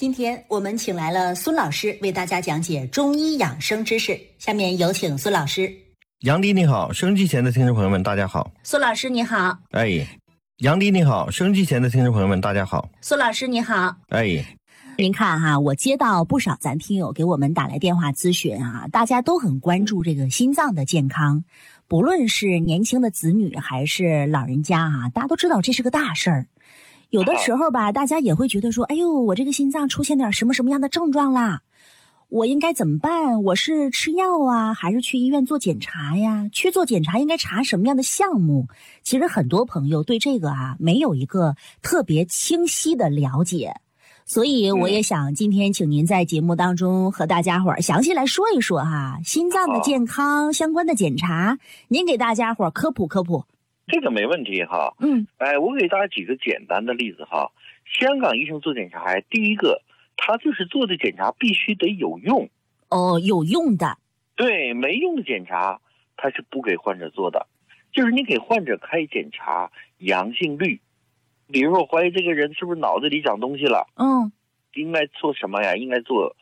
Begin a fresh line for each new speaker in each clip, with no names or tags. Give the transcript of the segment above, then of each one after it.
今天我们请来了孙老师为大家讲解中医养生知识，下面有请孙老师。
杨迪你好，收音机前的听众朋友们大家好。
孙老师你好。
杨迪你好，收音机前的听众朋友们大家好。
孙老师你好。
您看哈，我接到不少咱听友给我们打来电话咨询啊，大家都很关注这个心脏的健康，不论是年轻的子女还是老人家啊，大家都知道这是个大事儿。有的时候吧，大家也会觉得说，哎呦，我这个心脏出现点什么样的症状啦，我应该怎么办？我是吃药啊，还是去医院做检查呀？去做检查应该查什么样的项目？其实很多朋友对这个没有一个特别清晰的了解，所以我也想今天请您在节目当中和大家伙儿详细来说一说心脏的健康相关的检查，您给大家伙儿科普科普。
这个没问题哈。我给大家举个简单的例子哈。香港医生做检查，第一个他就是做的检查必须得有用。
有用的。
对，没用的检查他是不给患者做的。就是你给患者开检查阳性率，比如说我怀疑这个人是不是脑子里长东西了，应该做什么呀？应该做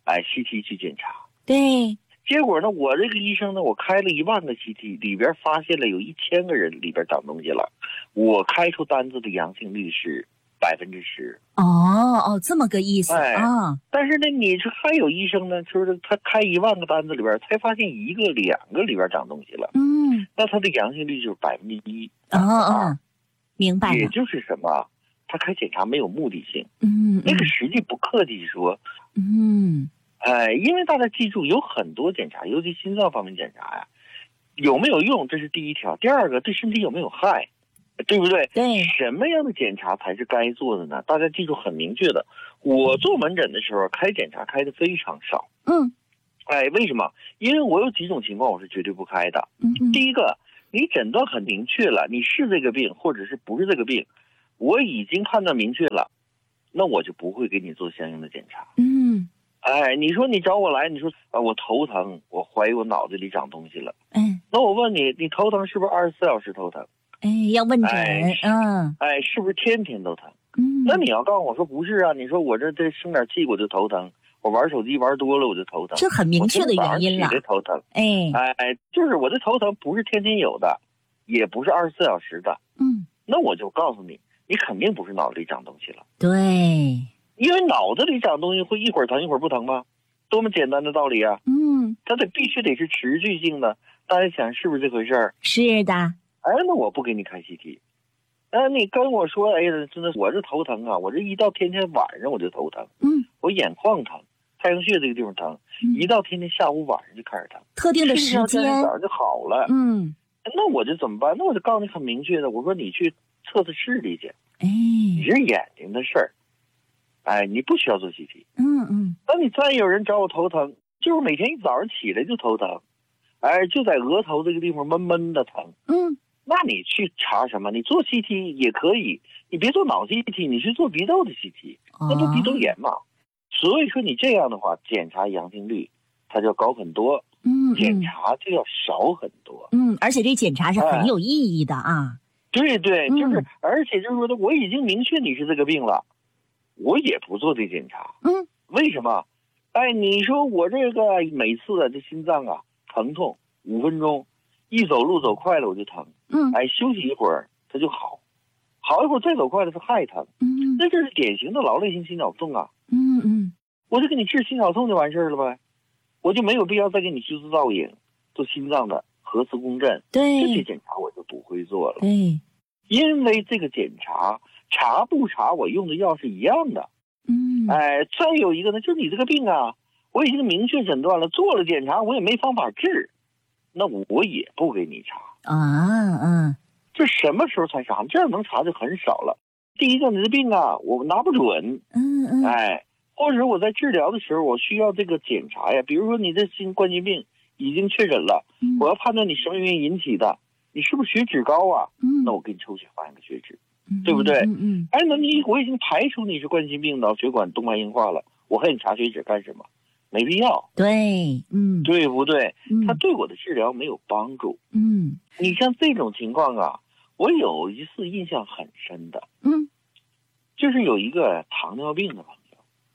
CT 去检查。
对。
结果呢，我这个医生呢，我开了1万个 CT， 里边发现了有1000个人里边长东西了，我开出单子的阳性率是10%。
这么个意思
但是呢，你说还有医生呢，就是他开1万个单子里边才发现1个、2个里边长东西了，那他的阳性率就是1%。
明白了。
也就是什么？他开检查没有目的性。那个实际不客气说。因为大家记住，有很多检查，尤其心脏方面检查呀，有没有用，这是第一条。第二个，对身体有没有害，对不对？
对。
什么样的检查才是该做的呢？大家记住很明确的。我做门诊的时候开检查开的非常少。为什么？因为我有几种情况我是绝对不开的。第一个，你诊断很明确了，你是这个病或者是不是这个病，我已经判断明确了，那我就不会给你做相应的检查。你说你找我来，你说我头疼，我怀疑我脑子里长东西了。那我问你，你头疼是不是24小时头疼？
要问诊。
是不是天天都疼？那你要告诉我说不是啊，你说我这生点气我就头疼，我玩手机玩多了我就头疼，
这很明确的原因了。
我头疼。就是我的头疼不是天天有的，也不是24小时的。那我就告诉你，你肯定不是脑子里长东西了。
对。
因为脑子里长东西会一会儿疼一会儿不疼吗？多么简单的道理啊！它必须得是持续性的。大家想是不是这回事儿？
是的。
那我不给你开 CT。你跟我说，真的我这头疼啊，我这一到天天晚上我就头疼。我眼眶疼，太阳穴这个地方疼，一到天天下午晚上就开始疼，
特定的时间
早上就好了。那我就怎么办？那我就告诉你很明确的，我说你去测视力去。你是眼睛的事儿。你不需要做 CT。那你再有人找我头疼，就是每天一早上起来就头疼，就在额头这个地方闷闷的疼。那你去查什么？你做 CT 也可以，你别做脑 CT， 你去做鼻窦的 CT， 那不鼻窦炎嘛。所以说你这样的话，检查阳性率它就要高很多，检查就要少很多。
而且这检查是很有意义的啊。
对，就是而且就是说我已经明确你是这个病了，我也不做这检查。为什么？你说我这个每次这心脏疼痛5分钟，一走路走快了我就疼。休息一会儿它就好，好一会儿再走快了它还疼。那这是典型的劳累性心绞痛啊。我就给你治心绞痛就完事儿了呗，我就没有必要再给你虚磁造影，做心脏的核磁共振。
对，
这些检查我就不会做了。因为这个检查查不查我用的药是一样的。再有一个呢，就是你这个病我已经明确诊断了，做了检查我也没方法治，那我也不给你查。这什么时候才查？这样能查就很少了。第一个，你的病我拿不准。或者我在治疗的时候我需要这个检查呀，比如说你的心冠心病已经确诊了，我要判断你什么原因引起的，你是不是血脂高那我给你抽血发现个血脂，对不对？那我已经排除你是冠心病脑血管动脉硬化了，我还给你查血脂干什么？没必要。
对。
对不对？它对我的治疗没有帮助。你像这种情况我有一次印象很深的。就是有一个糖尿病的朋友，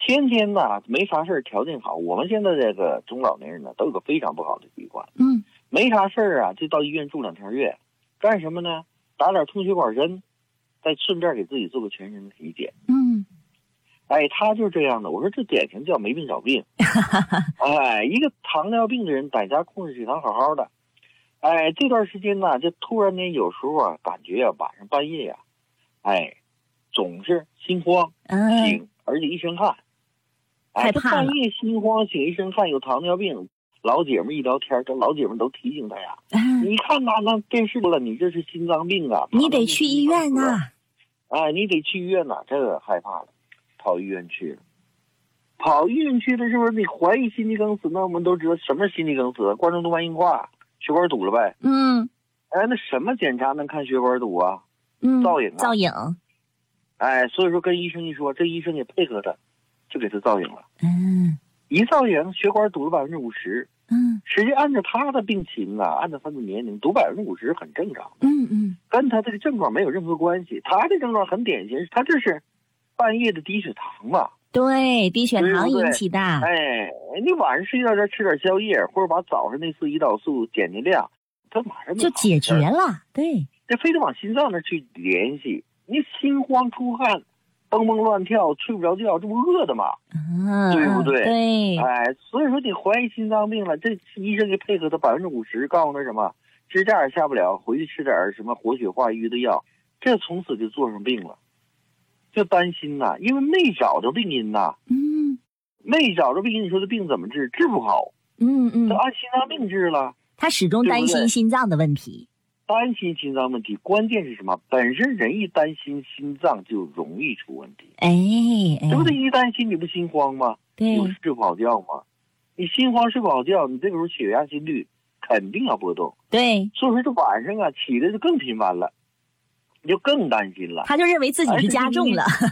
天天呢没啥事条件好。我们现在这个中老年人呢，都有个非常不好的习惯，没啥事啊，就到医院住2天院，干什么呢？打点通血管针，再顺便给自己做个全身的体检。他就是这样的。我说这典型叫没病找病。一个糖尿病的人在家控制血糖好好的，这段时间呢，就突然间有时候啊，感觉啊，晚上半夜呀，总是心慌，醒而且一身汗。这半夜心慌醒一身汗，有糖尿病。老姐们一聊天，这老姐们都提醒他呀，你看那电视了，你这是心脏病啊，
你得去医院呐。
你得去医院呐。这个害怕了，跑医院去了。跑医院去了，是不是你怀疑心肌梗死？那我们都知道什么是心肌梗死，冠状动脉硬化，血管堵了呗。那什么检查能看血管堵啊？造影啊。
造影。
所以说跟医生一说，这医生也配合他，就给他造影了。一造影，血管堵了50%。实际按照他的病情啊，按照他的年龄，堵50%很正常。跟他这个症状没有任何关系。他的症状很典型，他这是半夜的低血糖嘛。
对，低血糖引起的。
你晚上睡觉前吃点宵夜，或者把早上那次胰岛素减减量，他马上
就解决了。对，
这非得往心脏那去联系。你心慌出汗，蹦蹦乱跳，睡不着觉，这不饿的吗？对不对？
对。
所以说你怀疑心脏病了，这医生就配合他50%，告诉他什么支架也下不了，回去吃点什么活血化瘀的药，这从此就做上病了。就担心呐，因为没找着病因呐。没找着病因，你说这病怎么治？治不好。他按心脏病治了。
他始终担心心脏的问题。
担心心脏问题，关键是什么？本身人一担心心脏就容易出问题。对不对？一担心你不心慌吗？
对。
有睡不好觉吗？你心慌睡不好觉，你这个时候血压心率肯定要波动。
对。
所以说这晚上啊起的就更频繁了，你就更担心了。
他就认为自己是加重了。